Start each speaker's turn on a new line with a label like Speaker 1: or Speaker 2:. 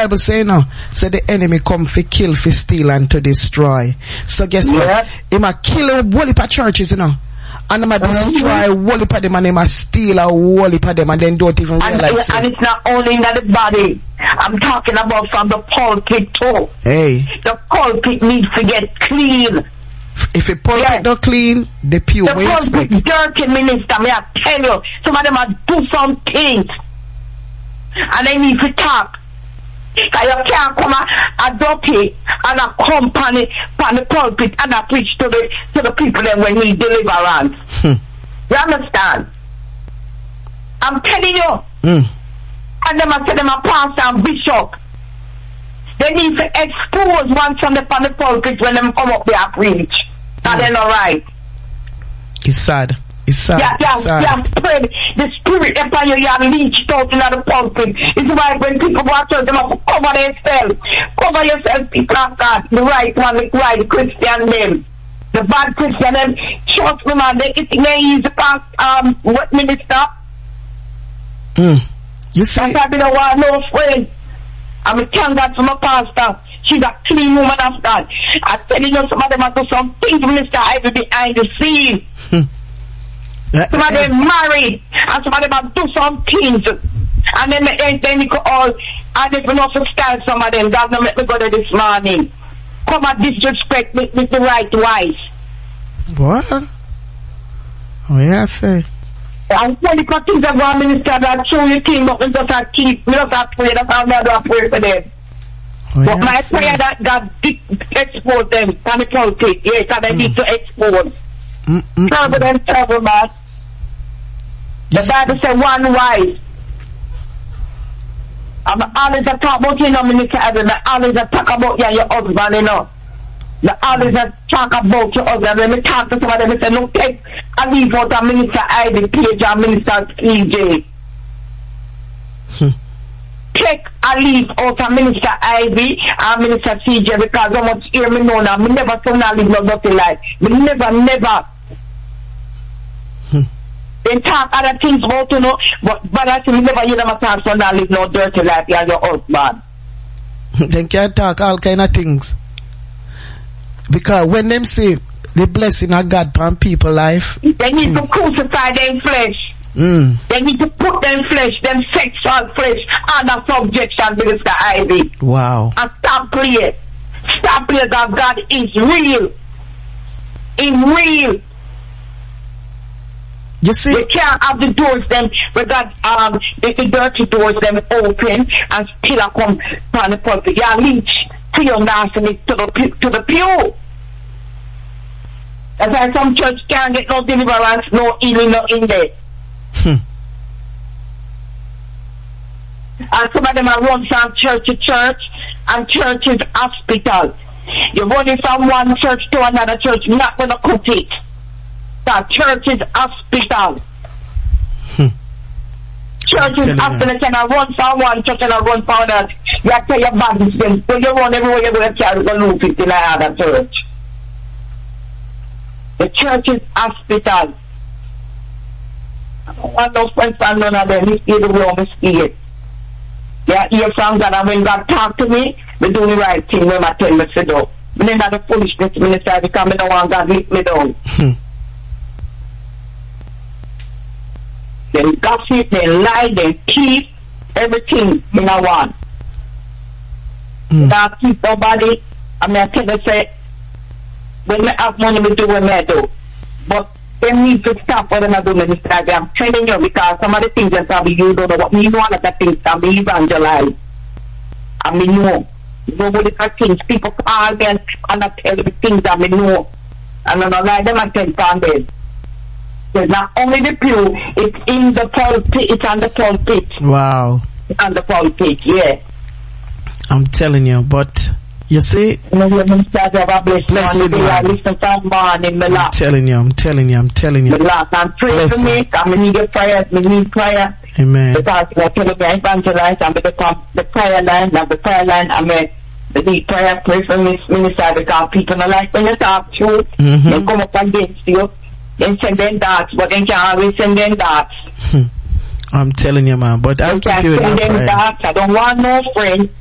Speaker 1: Bible say no. Say the enemy come for kill, for steal, and to destroy. So guess what? He might kill a whole heap of churches, you know. And they might destroy a whole heap of them, and they might steal a whole heap of them, and then don't even realize it.
Speaker 2: And it's not only in the body. I'm talking about from the pulpit too.
Speaker 1: Hey.
Speaker 2: The pulpit needs to get clean.
Speaker 1: If the pulpit not clean, the pew
Speaker 2: the pulpit dirty, minister, may I tell you, some of them are do some things. And they need to talk. Because you can't come a dirty and a company on the pulpit and a preach to the people that will need deliverance. You understand? I'm telling you. And them I say them a pastor and bishop. They need to expose one from the pulpit when them come up there and preach. That ain't alright.
Speaker 1: It's sad. It's sad.
Speaker 2: Yeah, spread the spirit upon you, you have leached out in the pulpit. It's why when people go out, them have to cover themselves. Cover yourself, people of God. The right one, the right Christian name. The bad Christian name. Trust me, man, they easy past, what minister?
Speaker 1: You see?
Speaker 2: That's why I don't want no friend. I'm a thank God for my pastor. She's a clean woman of God. I tell you, some of them are do some things, Mr. Ivy, behind the scene. Some of them married, and some of them are do some things. And then you go all, and if you know to stand some of them, God don't let me go there this morning. Come and disrespect with the right wife.
Speaker 1: What? Oh, yeah, I say.
Speaker 2: And when the things are going, minister, that show you things, but we just keep, we just pray, that's how we do pray for them.
Speaker 1: Oh,
Speaker 2: but my prayer that God expose them from the pulpit, yes, and they need to expose. Trouble, man. The Bible says one wife. I'm always talk about you, know, Minister Evan. I always talk about you and your husband, you know. I always talk about your husband. When we talk to somebody, we say, no, take a leave out of Minister Ivy Page and Minister CJ. Take a leave out of Minister Ivy and Minister CJ because how much hear me know now. Me never say no live no dirty life. Me never. They talk other things about you know, but I say me never hear them talk so now live no dirty life. You and your husband.
Speaker 1: They can talk all kind of things. Because when them say the blessing of God upon people's life,
Speaker 2: they need to crucify their flesh. They need to put them flesh, them sexual flesh, under subjection, Minister Ivy.
Speaker 1: Wow.
Speaker 2: And stop playing. Stop playing that God is real. He's real.
Speaker 1: You see,
Speaker 2: we can't have the doors them we got the dirty doors them open and still come from the pulpit. You leach to your nastiness to the pew. That's why some church can't get no deliverance, no healing, no in there. And some of them are run from church to church, and church is hospital. You're running from one church to another church, not gonna cut it. That church is hospital. Church is hospital. Can I run from one church and I run from another? You have to tell your body things. So you run everywhere you're going to carry the loop in another church. The church is hospital. I don't want no friends and none of them. He's the way I'm scared. Yeah, hear from God, and when God talk to me, we do the right thing when I tell me to do. But then not the foolishness, minister, because I don't want God to lift me down. They gossip, they lie, they keep everything in a one. Not keep nobody. I mean, I tell you, say, when we have money, we do what we do. But they need to stop what I'm doing, Minister. I'm telling you, because some of the things that probably you don't know what me know, all of the things can be evangelized. I mean, no. Nobody can things. People call them and I tell you the things that we know. And I don't like them and tell them. It's not only the pew, it's in the pulpit, it's on the pulpit.
Speaker 1: Wow.
Speaker 2: It's on the pulpit, yeah.
Speaker 1: I'm telling you, but you see, I'm telling you. I'm
Speaker 2: pray for me, I need your prayers, we need prayer.
Speaker 1: Amen.
Speaker 2: Because you're telling me evangelize, I'm going to come the prayer line, I mean, they need prayer, pray for me, minister, because people don't like when you talk truth, they come up against you. Then send them darts, but they can't always send them darts.
Speaker 1: I'm telling you, man, but I'll keep you in prayer.
Speaker 2: I don't want no friend.